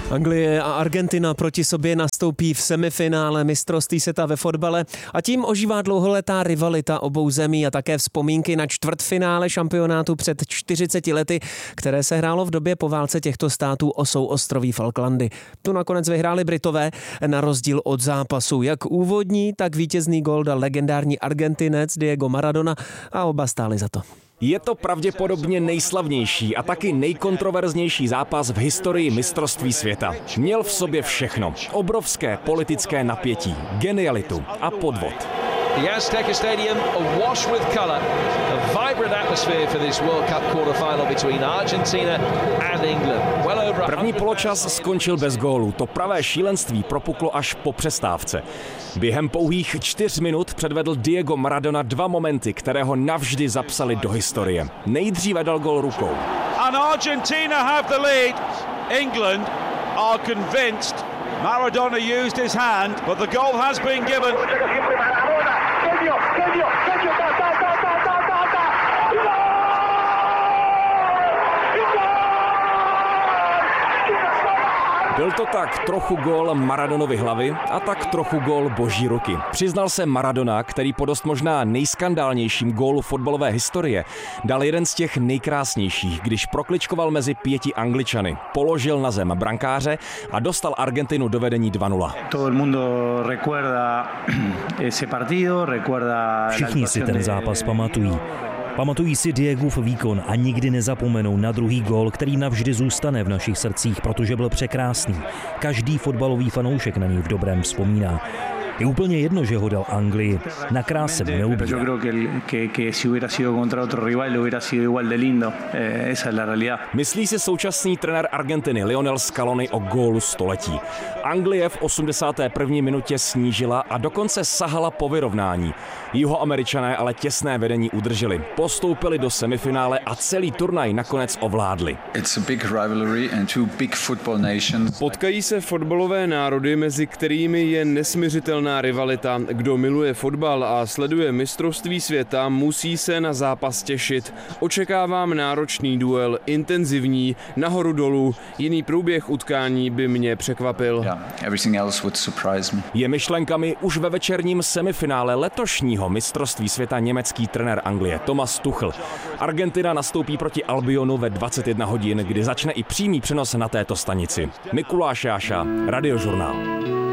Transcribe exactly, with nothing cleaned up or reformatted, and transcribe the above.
Anglie a Argentina proti sobě nastoupí v semifinále mistrovství světa ve fotbale a tím ožívá dlouholetá rivalita obou zemí a také vzpomínky na čtvrtfinále šampionátu před čtyřiceti lety, které se hrálo v době po válce těchto států o souostroví Falklandy. Tu nakonec vyhráli Britové na rozdíl od zápasu. Jak úvodní, tak vítězný gól dal legendární Argentinec Diego Maradona a oba stáli za to. Je to pravděpodobně nejslavnější a taky nejkontroverznější zápas v historii mistrovství světa. Měl v sobě všechno. Obrovské politické napětí, genialitu a podvod. The Azteca Stadium awash with color, a vibrant atmosphere for this World Cup quarter-final between Argentina and England. Well over První poločas skončil bez gólu. To pravé šílenství propuklo až po přestávce. Během pouhých čtyř minut předvedl Diego Maradona dva momenty, které ho navždy zapsali do historie. Nejdříve dal gól rukou. And Argentina have the lead. England are convinced. Maradona used his hand, but the goal has been given. Byl to tak trochu gól Maradonovy hlavy a tak trochu gól boží ruky. Přiznal se Maradona, který po dost možná nejskandálnějším gólu fotbalové historie dal jeden z těch nejkrásnějších, když prokličkoval mezi pěti Angličany, položil na zem brankáře a dostal Argentinu do vedení dva nula. Všichni si ten zápas pamatují. Pamatují si Diegův výkon a nikdy nezapomenou na druhý gól, který navždy zůstane v našich srdcích, protože byl překrásný. Každý fotbalový fanoušek na něj v dobrém vzpomíná. Je úplně jedno, že ho dal Anglii. Na kráse mu neubíhá. Myslí si současný trenér Argentiny Lionel Scaloni o gólu století. Anglie v osmdesáté první minutě snížila a dokonce sahala po vyrovnání. Jihoameričané ale těsné vedení udrželi. Postoupili do semifinále a celý turnaj nakonec ovládli. Potkají se fotbalové národy, mezi kterými je nesmiřitelná rivalita. Kdo miluje fotbal a sleduje mistrovství světa, musí se na zápas těšit. Očekávám náročný duel, intenzivní, nahoru dolů. Jiný průběh utkání by mě překvapil. Je myšlenkami už ve večerním semifinále letošního mistrovství světa německý trenér Anglie Thomas Tuchel. Argentina nastoupí proti Albionu ve dvacet jedna hodin, kdy začne i přímý přenos na této stanici. Mikuláš Jáša, Radiožurnál.